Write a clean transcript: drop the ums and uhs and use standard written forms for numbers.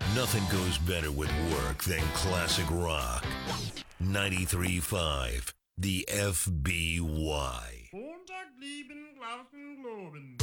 Nothing goes better with work than classic rock. 93.5, the FBY. Montag lieben Glauben globen.